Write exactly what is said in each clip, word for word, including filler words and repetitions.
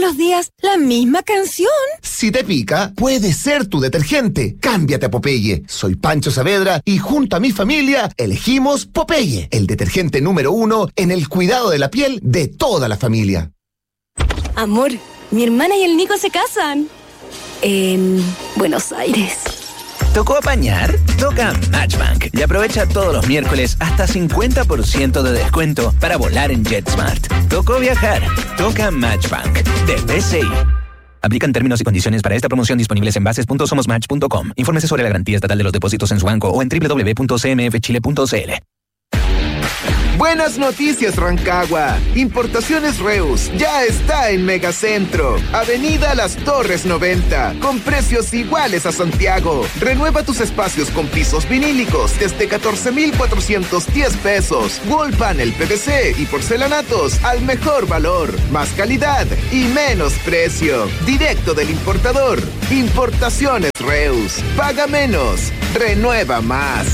los días la misma canción. Si te pica, puede ser tu detergente. Cámbiate a Popeye. Soy Pancho Saavedra y junto a mi familia elegimos Popeye, el detergente número uno en el cuidado de la piel de toda la familia. Amor, mi hermana y el Nico se casan. En Buenos Aires. ¿Tocó apañar? Toca Matchbank y aprovecha todos los miércoles hasta cincuenta por ciento de descuento para volar en JetSmart. ¿Tocó viajar? Toca Matchbank de B C I. Aplican términos y condiciones para esta promoción disponibles en bases punto somos match punto com. Infórmese sobre la garantía estatal de los depósitos en su banco o en doble u doble u doble u punto c m f chile punto c l. Buenas noticias, Rancagua. Importaciones Reus ya está en Megacentro, Avenida Las Torres noventa, con precios iguales a Santiago. Renueva tus espacios con pisos vinílicos desde catorce mil cuatrocientos diez pesos. Wall panel P V C y porcelanatos al mejor valor, más calidad y menos precio. Directo del importador. Importaciones Reus. Paga menos, renueva más.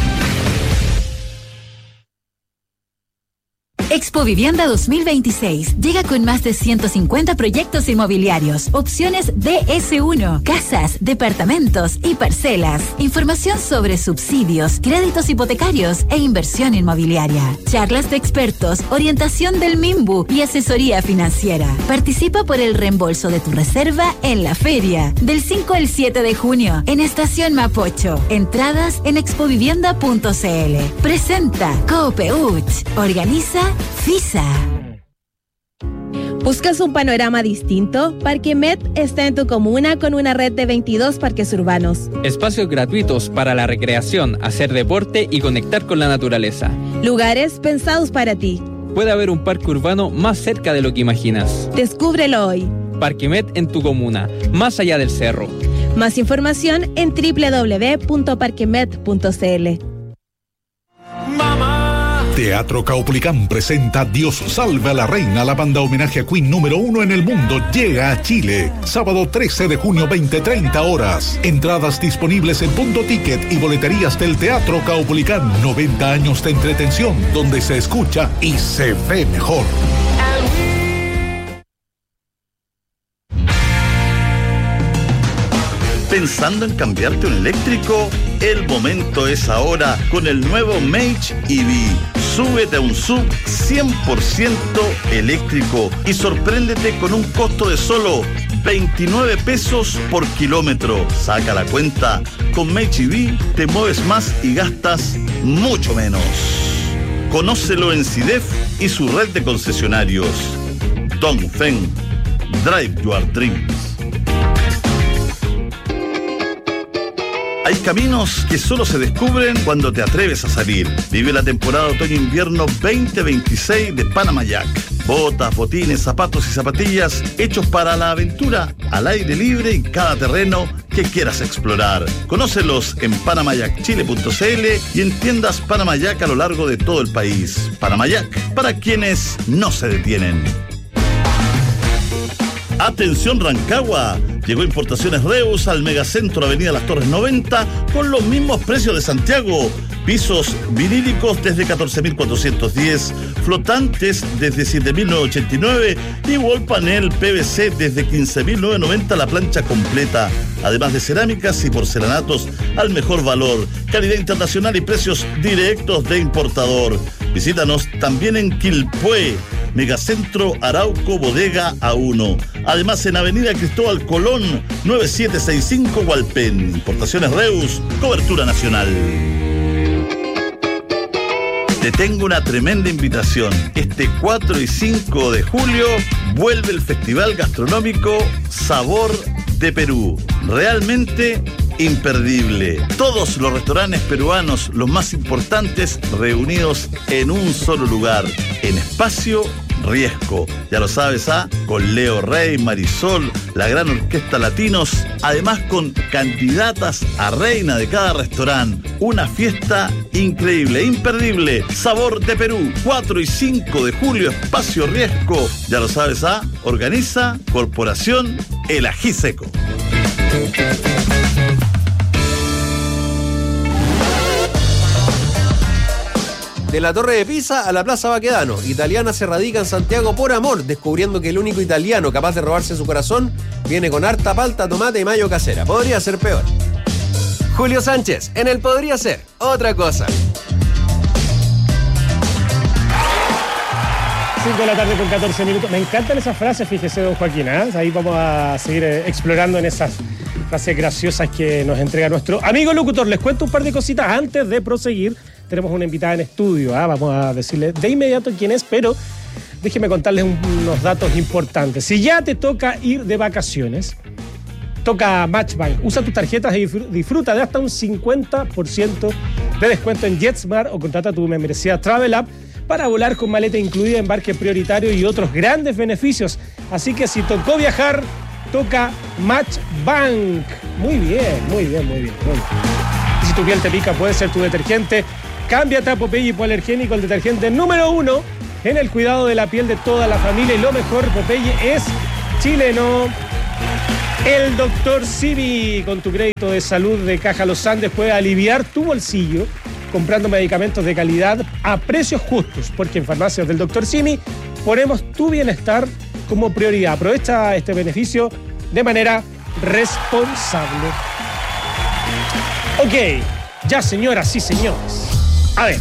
Expo Vivienda dos mil veintiséis llega con más de ciento cincuenta proyectos inmobiliarios, opciones D S uno, casas, departamentos y parcelas, información sobre subsidios, créditos hipotecarios e inversión inmobiliaria, charlas de expertos, orientación del MIMBU y asesoría financiera. Participa por el reembolso de tu reserva en la feria del cinco al siete de junio en Estación Mapocho. Entradas en expovivienda punto c l. Presenta Coopeuch. Organiza FISA. ¿Buscas un panorama distinto? Parque Met está en tu comuna con una red de veintidós parques urbanos. Espacios gratuitos para la recreación, hacer deporte y conectar con la naturaleza. Lugares pensados para ti. Puede haber un parque urbano más cerca de lo que imaginas. Descúbrelo hoy. Parque Met en tu comuna, más allá del cerro. Más información en doble u doble u doble u punto parquemet punto c l. Teatro Caupolicán presenta Dios salve a la reina. La banda homenaje a Queen número uno en el mundo llega a Chile. Sábado trece de junio, veinte treinta horas. Entradas disponibles en Punto Ticket y boleterías del Teatro Caupolicán. noventa años de entretención donde se escucha y se ve mejor. ¿Pensando en cambiarte un eléctrico? El momento es ahora con el nuevo Mage E V. Súbete a un S U V cien por ciento eléctrico y sorpréndete con un costo de solo veintinueve pesos por kilómetro. Saca la cuenta. Con Mage E V te mueves más y gastas mucho menos. Conócelo en SIDEF y su red de concesionarios. Dongfeng. Drive your dreams. Hay caminos que solo se descubren cuando te atreves a salir. Vive la temporada otoño-invierno veinte veintiséis de Panamayac. Botas, botines, zapatos y zapatillas hechos para la aventura al aire libre en cada terreno que quieras explorar. Conócelos en panamayac chile punto c l y en tiendas Panamayac a lo largo de todo el país. Panamayac, para quienes no se detienen. Atención Rancagua, llegó Importaciones Reus al Megacentro Avenida Las Torres noventa con los mismos precios de Santiago. Pisos vinílicos desde catorce mil cuatrocientos diez, flotantes desde siete mil novecientos ochenta y nueve y wall panel P V C desde quince mil novecientos noventa la plancha completa. Además de cerámicas y porcelanatos al mejor valor, calidad internacional y precios directos de importador. Visítanos también en Quilpué, Megacentro Arauco Bodega A uno. Además en Avenida Cristóbal Colón, nueve siete seis cinco Hualpén. Importaciones Reus, cobertura nacional. Te tengo una tremenda invitación. Este cuatro y cinco de julio vuelve el Festival Gastronómico Sabor de Perú. Realmente imperdible. Todos los restaurantes peruanos, los más importantes, reunidos en un solo lugar, en Espacio Riesco. Ya lo sabes, ¿ah? Con Leo Rey, Marisol, la gran orquesta Latinos, además con candidatas a reina de cada restaurante. Una fiesta increíble, imperdible. Sabor de Perú, cuatro y cinco de julio, Espacio Riesco. Ya lo sabes, ¿ah? Organiza Corporación El Ají Seco. De la Torre de Pisa a la Plaza Baquedano. Italiana se radica en Santiago por amor, descubriendo que el único italiano capaz de robarse su corazón viene con harta palta, tomate y mayo casera. Podría ser peor. Julio Sánchez, en el Podría Ser Otra Cosa. cinco de la tarde con catorce minutos. Me encantan esas frases, fíjese, don Joaquín. ¿eh? Ahí vamos a seguir eh, explorando en esas frases graciosas que nos entrega nuestro amigo locutor. Les cuento un par de cositas antes de proseguir. Tenemos una invitada en estudio, ¿eh? Vamos a decirle de inmediato quién es, pero déjeme contarles un, unos datos importantes. Si ya te toca ir de vacaciones, toca Matchbank. Usa tus tarjetas y disfruta de hasta un cincuenta por ciento de descuento en JetSmart o contrata tu membresía Travel App para volar con maleta incluida, embarque prioritario y otros grandes beneficios. Así que si tocó viajar, toca Matchbank. Muy bien, muy bien, muy bien. Muy bien. Y si tu piel te pica, puede ser tu detergente. Cámbiate a Popeye Hipoalergénico, el detergente número uno en el cuidado de la piel de toda la familia. Y lo mejor, Popeye es chileno. El doctor Simi, con tu crédito de salud de Caja Los Andes, puede aliviar tu bolsillo comprando medicamentos de calidad a precios justos, porque en farmacias del doctor Simi ponemos tu bienestar como prioridad. Aprovecha este beneficio de manera responsable. Ok, ya señoras y señores. A ver,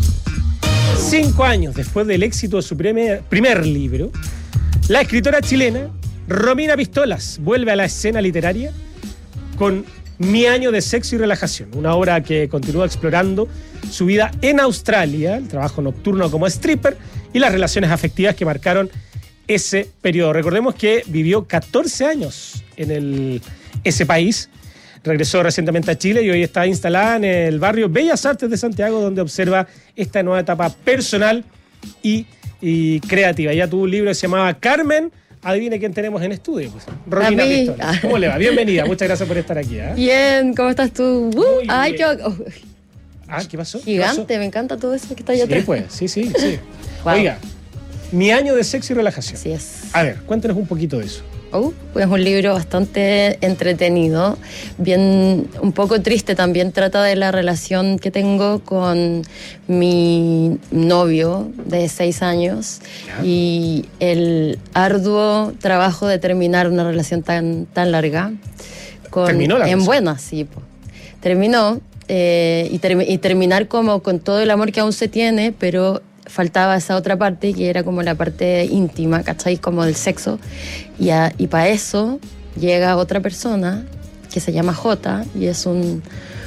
cinco años después del éxito de su primer, primer libro, la escritora chilena Romina Pistolas vuelve a la escena literaria con Mi año de sexo y relajación, una obra que continúa explorando su vida en Australia, el trabajo nocturno como stripper y las relaciones afectivas que marcaron ese periodo. Recordemos que vivió catorce años en el, ese país, regresó recientemente a Chile y hoy está instalada en el barrio Bellas Artes de Santiago, donde observa esta nueva etapa personal y, y creativa. Ya tuvo un libro que se llamaba Carmen. Adivine quién tenemos en estudio, pues. Romina Pistolas. ¿Cómo le va? Bienvenida, muchas gracias por estar aquí. ¿eh? Bien, ¿cómo estás tú? Uh, ay, qué... Oh. Ah, ¿qué pasó? Gigante, ¿Qué pasó? Me encanta todo eso que está allá sí, atrás. Pues, sí, sí, sí. Wow. Oiga, Mi año de sexo y relajación. Así es. A ver, cuéntanos un poquito de eso. Oh, pues un libro bastante entretenido, bien, un poco triste también, trata de la relación que tengo con mi novio de seis años ¿Ya? Y el arduo trabajo de terminar una relación tan, tan larga. Con, ¿Terminó la relación? En buena, sí. Po. Terminó eh, y, ter, y terminar como con todo el amor que aún se tiene, pero faltaba esa otra parte que era como la parte íntima, ¿cachai? Como del sexo. Y, y para eso llega otra persona que se llama Jota y es un,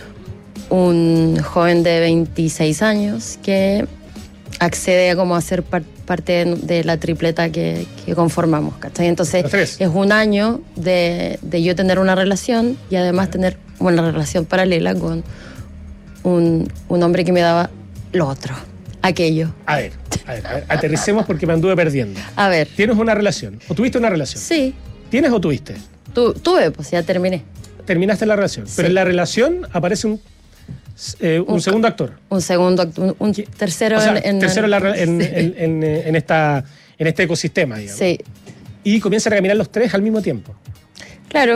un joven de veintiséis años que accede a como a ser par, parte de, de la tripleta que, que conformamos, ¿cachai? Entonces es un año de, de yo tener una relación y además tener una relación paralela con un, un hombre que me daba lo otro. Aquello. A ver, a ver, a ver, aterricemos porque me anduve perdiendo. A ver. ¿Tienes una relación? ¿O tuviste una relación? Sí. ¿Tienes o tuviste? Tu, tuve, pues ya terminé. Terminaste la relación. Sí. Pero en la relación aparece un, eh, un, un segundo actor. Un segundo actor, un, un tercero, o sea, en, en, tercero en, la, en, sí. en, en, en, esta, en este ecosistema, digamos. Sí. Y comienzan a caminar los tres al mismo tiempo. Claro.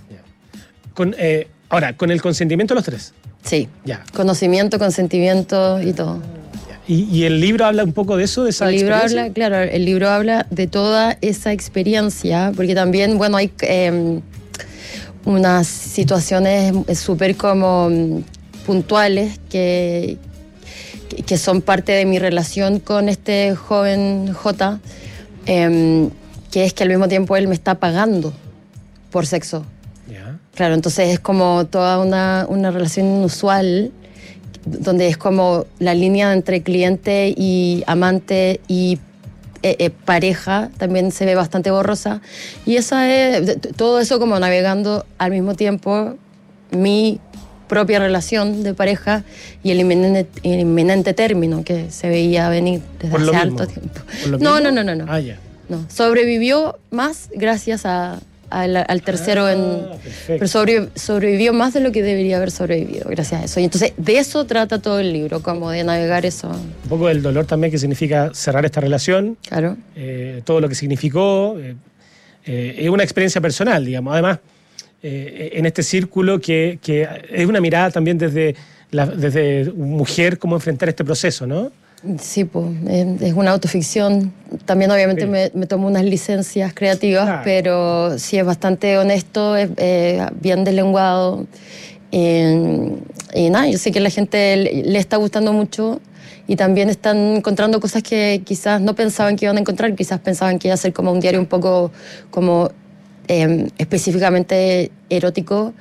Con, eh, ahora, ¿con el consentimiento de los tres? Sí. Ya. Conocimiento, consentimiento y todo. ¿Y, ¿Y el libro habla un poco de eso, de esa el libro experiencia? Habla, claro, el libro habla de toda esa experiencia, porque también, bueno, hay eh, unas situaciones súper como puntuales que, que son parte de mi relación con este joven J, eh, que es que al mismo tiempo él me está pagando por sexo. Yeah. Claro, entonces es como toda una, una relación inusual, donde es como la línea entre cliente y amante y eh, eh, pareja también se ve bastante borrosa. Y esa es, todo eso como navegando al mismo tiempo mi propia relación de pareja y el inminente, el inminente término que se veía venir desde hace harto tiempo. No, no, no, no, no. Ah, ya. No. Sobrevivió más gracias a... Al, al tercero ah, en pero sobre, sobrevivió más de lo que debería haber sobrevivido gracias a eso y entonces de eso trata todo el libro, como de navegar eso, un poco del dolor también que significa cerrar esta relación, claro, eh, todo lo que significó, eh, eh, es una experiencia personal, digamos, además eh, en este círculo que, que es una mirada también desde, la, desde mujer, cómo enfrentar este proceso, ¿no? Sí, pues, es una autoficción. También obviamente sí. me, me tomo unas licencias creativas, claro. pero sí es bastante honesto, es eh, bien deslenguado. Eh, y nada, yo sé que a la gente le, le está gustando mucho y también están encontrando cosas que quizás no pensaban que iban a encontrar, quizás pensaban que iba a ser como un diario un poco como eh, específicamente erótico.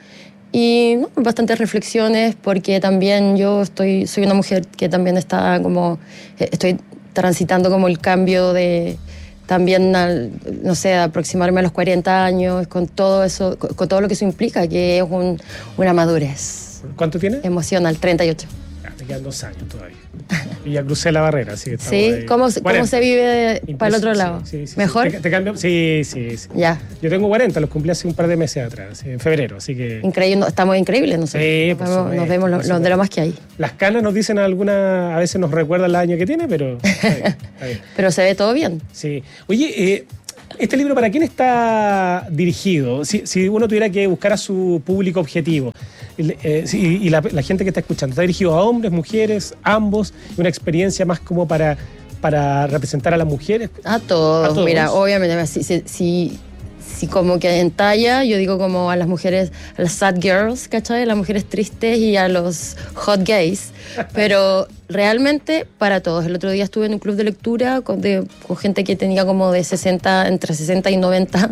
Y no, bastantes reflexiones, porque también yo estoy, soy una mujer que también está como, estoy transitando como el cambio de, también, al, no sé, aproximarme a los cuarenta años, con todo eso, con, con todo lo que eso implica, que es un, una madurez. ¿Cuánto tienes? Emocional, treinta y ocho. Ah, te quedan dos años todavía. Y ya crucé la barrera, así que estamos sí, ahí. ¿Cómo, ¿cómo se vive para el otro lado? Sí, sí, sí, ¿Mejor? Te, te cambio, sí, sí, sí. Ya. Yo tengo cuarenta, los cumplí hace un par de meses atrás, en febrero, así que... Increíble, estamos increíbles nosotros. Sí, nos vemos, nos vemos lo, lo, de lo más que hay. Las canas nos dicen alguna, a veces nos recuerdan el año que tiene, pero... Está bien, está bien. Pero se ve todo bien. Sí. Oye, eh, ¿este libro para quién está dirigido? Si, si uno tuviera que buscar a su público objetivo, eh, si, y la, la gente que está escuchando, ¿está dirigido a hombres, mujeres, ambos? ¿Una experiencia más como para, para representar a las mujeres? A todos. A todos. Mira, obviamente, si, si, si, si como que en talla, yo digo como a las mujeres, a las sad girls, ¿cachai? A las mujeres tristes y a los hot gays. Pero realmente para todos. El otro día estuve en un club de lectura con, de, con gente que tenía como de sesenta, entre sesenta y noventa,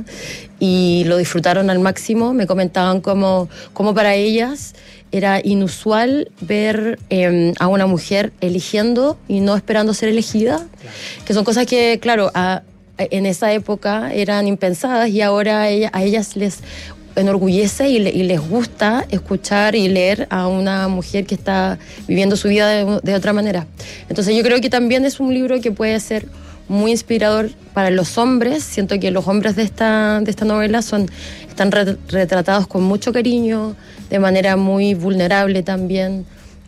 y lo disfrutaron al máximo. Me comentaban como, como para ellas era inusual ver eh, a una mujer eligiendo y no esperando ser elegida, claro. que son cosas que, claro, a, en esa época eran impensadas, y ahora a, ella, a ellas les enorgullece y, le, y les gusta escuchar y leer a una mujer que está viviendo su vida de, de otra manera. Entonces yo creo que también es un libro que puede ser muy inspirador para los hombres. Siento que los hombres de esta, de esta novela son, están re, retratados con mucho cariño, de manera muy vulnerable también.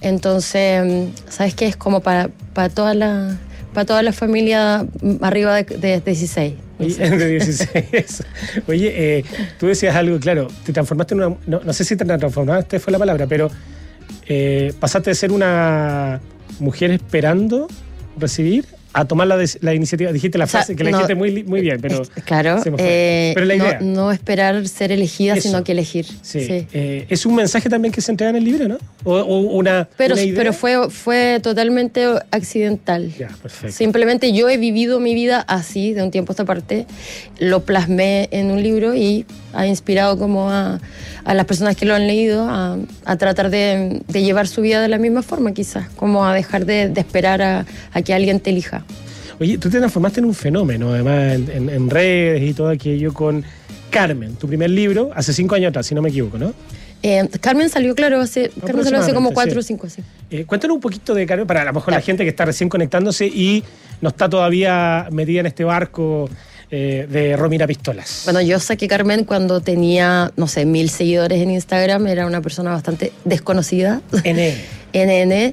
Entonces, ¿sabes qué? Es como para, para toda la... para toda la familia arriba de, de dieciséis. Oye, de dieciséis. Oye, eh, tú decías algo, claro, te transformaste en una... No, no sé si te transformaste, fue la palabra, pero eh, pasaste de ser una mujer esperando recibir a tomar la, la iniciativa. Dijiste la frase, o sea, que la no, dijiste muy, muy bien, pero... Claro, se me fue. Eh, pero la idea. No, no esperar ser elegida, eso. Sino que elegir. Sí. sí. Eh, es un mensaje también que se entrega en el libro, ¿no? O, o una, pero, una idea. Pero fue, fue totalmente accidental. Ya, perfecto. Simplemente yo he vivido mi vida así, de un tiempo a esta parte. Lo plasmé en un libro y ha inspirado como a, a las personas que lo han leído a, a tratar de, de llevar su vida de la misma forma, quizás. Como a dejar de, de esperar a, a que alguien te elija. Oye, tú te transformaste en un fenómeno, además, en, en, en redes y todo aquello con Carmen, tu primer libro, hace cinco años atrás, si no me equivoco, ¿no? Eh, Carmen salió, claro, hace, no, Carmen salió hace como cuatro o cinco, sí. Eh, cuéntanos un poquito de Carmen, para a lo mejor claro. la gente que está recién conectándose y no está todavía metida en este barco eh, de Romina Pistolas. Bueno, yo saqué Carmen cuando tenía, no sé, mil seguidores en Instagram, era una persona bastante desconocida. N N. N N.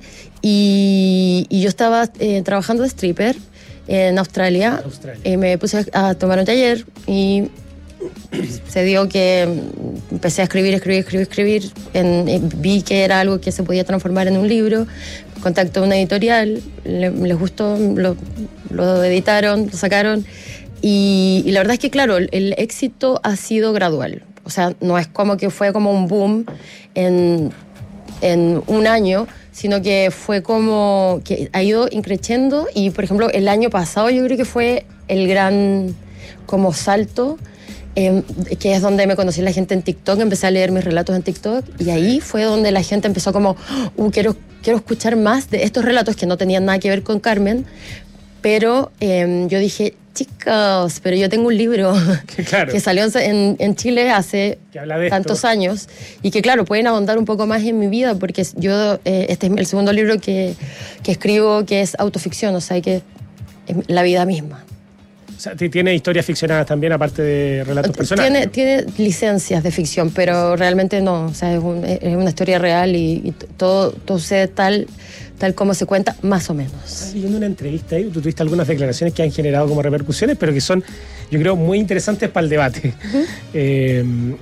Y, y yo estaba eh, trabajando de stripper en Australia, Australia. Y me puse a tomar un taller y se dio que empecé a escribir, escribir, escribir, escribir. En, en, vi que era algo que se podía transformar en un libro. Contacté a una editorial, le, les gustó, lo, lo editaron, lo sacaron. Y, y la verdad es que, claro, el, el éxito ha sido gradual. O sea, no es como que fue como un boom en, en un año, sino que fue como que ha ido increciendo. Y, por ejemplo, el año pasado yo creo que fue el gran como salto, eh, que es donde me conocí la gente en TikTok, empecé a leer mis relatos en TikTok, y ahí fue donde la gente empezó como, uh, quiero, quiero escuchar más de estos relatos que no tenían nada que ver con Carmen, pero eh, yo dije, chicos, pero yo tengo un libro que, claro. que salió en, en Chile hace tantos esto. años y que, claro, pueden ahondar un poco más en mi vida, porque yo, eh, este es el segundo libro que, que escribo, que es autoficción, o sea, que es la vida misma. O sea, tiene historias ficcionadas también, aparte de relatos personales. Tiene, tiene licencias de ficción, pero realmente no, o sea, es, un, es una historia real y, y todo, todo sucede tal... tal como se cuenta, más o menos. Estás leyendo una entrevista ahí, tú tuviste algunas declaraciones que han generado como repercusiones, pero que son, yo creo, muy interesantes para el debate. Uh-huh. Eh,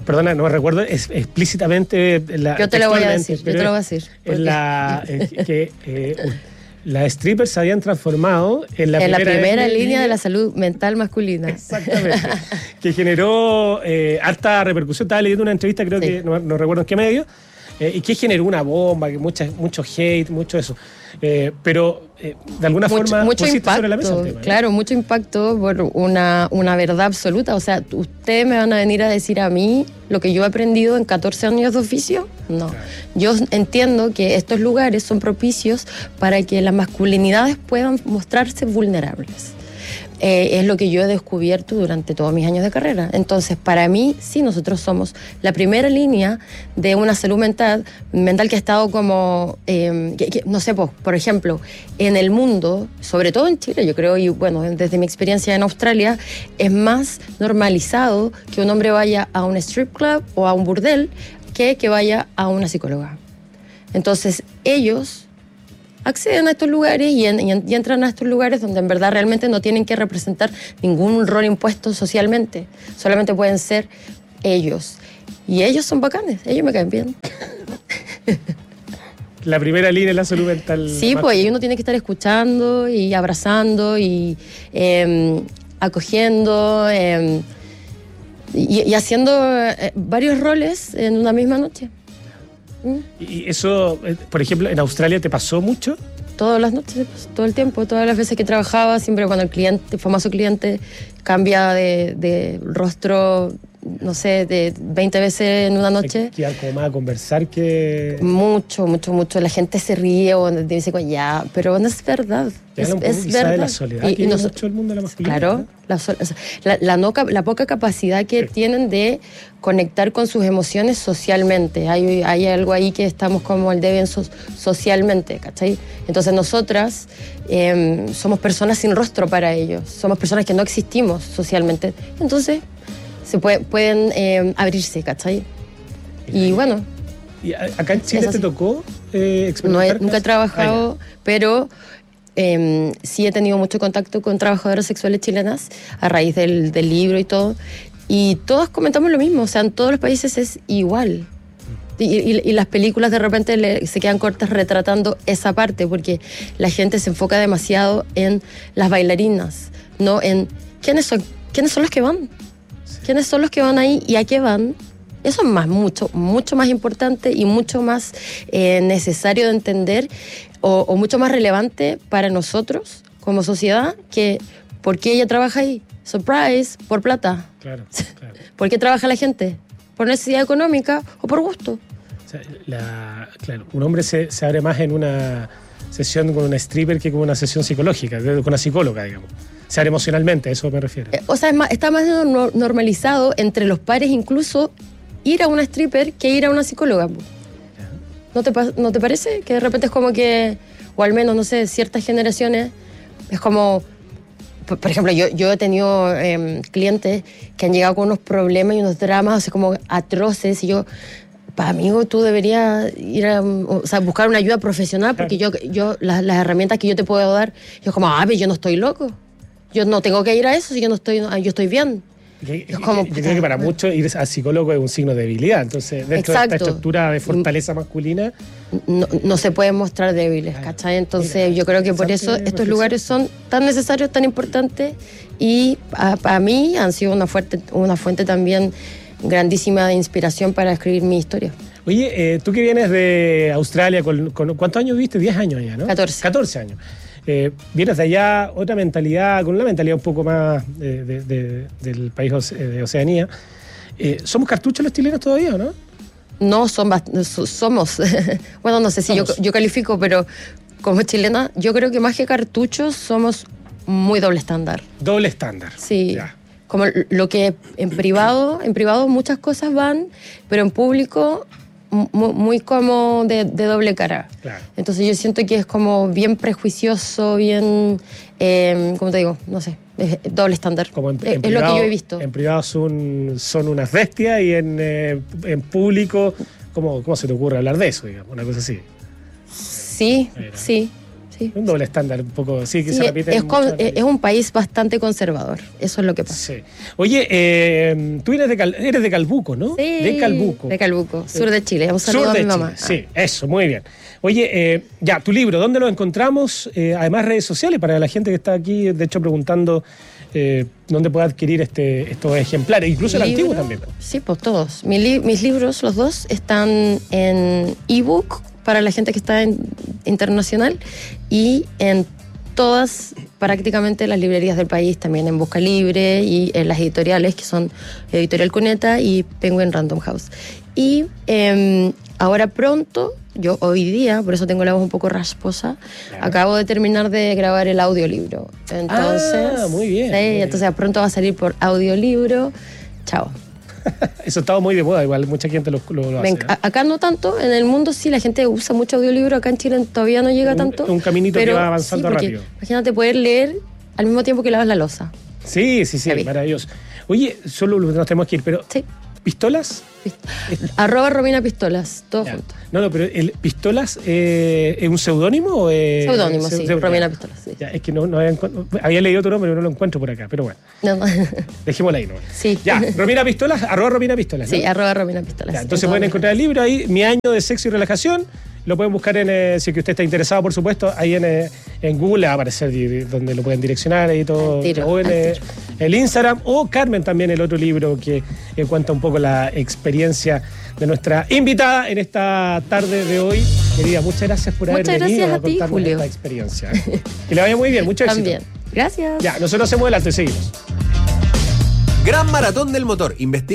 perdona, no recuerdo es, explícitamente la, yo te lo voy a decir, yo te lo voy a decir. En la, eh, que eh, las strippers se habían transformado en la en primera, la primera línea, línea de la salud mental masculina. Exactamente. Que generó eh, harta repercusión. Estaba leyendo una entrevista, creo sí. que, no, no recuerdo en qué medio, eh, y que generó una bomba, que mucha, mucho hate, mucho eso. Eh, pero eh, de alguna mucho, forma mucho impacto, sobre la mesa el tema, ¿no? Claro, mucho impacto por una, una verdad absoluta. O sea, ¿ustedes me van a venir a decir a mí lo que yo he aprendido en catorce años de oficio? No. Claro. Yo entiendo que estos lugares son propicios para que las masculinidades puedan mostrarse vulnerables. Eh, es lo que yo he descubierto durante todos mis años de carrera. Entonces, para mí, sí, nosotros somos la primera línea de una salud mental, mental que ha estado como, eh, que, que, no sé, pues, por ejemplo, en el mundo, sobre todo en Chile, yo creo, y bueno, desde mi experiencia en Australia, es más normalizado que un hombre vaya a un strip club o a un burdel que que vaya a una psicóloga. Entonces, ellos acceden a estos lugares y, en, y, en, y entran a estos lugares donde en verdad realmente no tienen que representar ningún rol impuesto socialmente. Solamente pueden ser ellos. Y ellos son bacanes, ellos me caen bien. La primera línea es la salud mental. Sí, pues y uno tiene que estar escuchando y abrazando y eh, acogiendo eh, y, y haciendo eh, varios roles en una misma noche. ¿Y eso, por ejemplo, en Australia te pasó mucho? Todas las noches, todo el tiempo, todas las veces que trabajaba, siempre cuando el cliente, el famoso cliente, cambia de, de rostro, no sé, de veinte veces en una noche. Quedar como más a conversar que... Mucho, mucho, mucho. La gente se ríe o dice, ya, pero no es verdad. Es, un poco es verdad. De la soledad y, que y nos, mucho el mundo de la masculinidad. Claro, ¿no? la, la, la, no, la poca capacidad que sí. tienen de conectar con sus emociones socialmente. Hay, hay algo ahí que estamos como al deben so, socialmente, ¿cachai? Entonces nosotras eh, somos personas sin rostro para ellos. Somos personas que no existimos socialmente. Entonces se puede, pueden eh, abrirse, ¿cachai? Y bueno. ¿Y acá en Chile te tocó eh, experimentar? No he, nunca he trabajado, ah, pero eh, sí he tenido mucho contacto con trabajadoras sexuales chilenas a raíz del, del libro y todo. Y todos comentamos lo mismo, o sea, en todos los países es igual. Y, y, y las películas de repente le, se quedan cortas retratando esa parte, porque la gente se enfoca demasiado en las bailarinas, no en quiénes son, quiénes son los que van. ¿Quiénes son los que van ahí y a qué van? Eso es más, mucho, mucho más importante y mucho más eh, necesario de entender o, o mucho más relevante para nosotros como sociedad que ¿por qué ella trabaja ahí? Surprise, por plata. Claro, claro. ¿Por qué trabaja la gente? ¿Por necesidad económica o por gusto? O sea, la, claro, un hombre se, se abre más en una sesión con una stripper que con una sesión psicológica, con una psicóloga, digamos. Se abre emocionalmente, a eso me refiero. Eh, o sea, es más, está más normalizado entre los pares incluso ir a una stripper que ir a una psicóloga. ¿No te, ¿No te parece? Que de repente es como que, o al menos, no sé, ciertas generaciones, es como, por, por ejemplo, yo, yo he tenido eh, clientes que han llegado con unos problemas y unos dramas, o sea, como atroces, y yo, pa, amigo, tú deberías ir a, o sea, buscar una ayuda profesional, porque yo, yo las, las herramientas que yo te puedo dar, yo como, ah, pero yo no estoy loco. Yo no tengo que ir a eso si yo no estoy, yo estoy bien. Es como, yo creo que para muchos ir al psicólogo es un signo de debilidad. Entonces, dentro Exacto. de esta estructura de fortaleza masculina, no, no se pueden mostrar débiles, claro. ¿Cachai? Entonces, mira, yo creo que por eso estos lugares son tan necesarios, tan importantes, y para mí han sido una, fuerte, una fuente también grandísima de inspiración para escribir mi historia. Oye, eh, tú que vienes de Australia, con, con, ¿cuántos años viviste? diez años ya, ¿no? catorce. catorce años. Eh, vienes de allá, otra mentalidad, con una mentalidad un poco más de, de, de, del país de Oceanía. Eh, ¿Somos cartuchos los chilenos todavía, o no? No, son somos. Bueno, no sé si yo, yo califico, pero como chilena, yo creo que más que cartuchos somos muy doble estándar. Doble estándar. Sí. Ya. Como lo que en privado, en privado muchas cosas van, pero en público muy, muy como de, de doble cara. Claro. Entonces yo siento que es como bien prejuicioso, bien, eh, ¿cómo te digo? No sé, es doble estándar. Como en, es, en es privado, lo que yo he visto. En privado son, son unas bestias y en, eh, en público, ¿cómo, ¿cómo se te ocurre hablar de eso, digamos? Una cosa así. Sí, Mira. sí. sí. Un doble estándar, un poco, sí, que Sí, se repite. es, con- es un país bastante conservador, eso es lo que pasa. Sí. Oye, eh, tú eres de, Cal- eres de Calbuco, ¿no? Sí, De Calbuco. De Calbuco, sur de Chile. Un saludo Sur a de mi mamá. Chile, sí, eso, muy bien. Oye, eh, ya, tu libro, ¿dónde lo encontramos? Eh, además, redes sociales, para la gente que está aquí, de hecho, preguntando eh, dónde puede adquirir este, estos ejemplares, incluso el ¿Libro? antiguo también. Sí, pues todos. Mi li- mis libros, los dos, están en ebook para la gente que está en internacional y en todas prácticamente las librerías del país, también en Busca Libre y en las editoriales que son Editorial Cuneta y Penguin Random House. Y eh, ahora pronto, yo hoy día, por eso tengo la voz un poco rasposa, Claro. acabo de terminar de grabar el audiolibro. Entonces, Ah, muy bien, sí, muy bien. entonces pronto va a salir por audiolibro. Chao. Eso estaba muy de moda, igual mucha gente lo, lo, lo Me hace. enc- ¿eh? a- Acá no tanto, en el mundo sí, la gente usa mucho audiolibro, acá en Chile todavía no llega Un- tanto. un caminito que va avanzando sí, porque rápido. Imagínate poder leer al mismo tiempo que lavas la loza. Sí, sí, sí, Heavy. maravilloso. Oye, solo nos tenemos que ir, pero Sí. ¿pistolas? Arroba Romina Pistolas, todo Ya. junto. No, no, pero el ¿pistolas eh, es un seudónimo o es...? Seudónimo, se- sí, se- Romina Pistolas, sí. Ya, es que no, no había, encon- había leído otro nombre, pero no lo encuentro por acá, pero bueno, No, no. dejémosla ahí, ¿no? Sí. Ya, Romina Pistolas, arroba Romina Pistolas, ¿no? Sí, arroba Romina Pistolas. Ya, entonces En pueden todas encontrar el libro ahí, Mi año de sexo y relajación. Lo pueden buscar en, eh, si es que usted está interesado, por supuesto, ahí en, eh, en Google le va a aparecer di- di- donde lo pueden direccionar ahí todo. Al tiro, o en al eh, tiro. el Instagram, o Carmen también, el otro libro que eh, cuenta un poco la experiencia de nuestra invitada en esta tarde de hoy. Querida, muchas gracias por haber Muchas venido gracias a a ti, contarnos Julio. esta experiencia. Que le vaya muy bien, mucho éxito. También. Gracias. Ya, nosotros hacemos el alto y seguimos. Gran Maratón del Motor. Investiga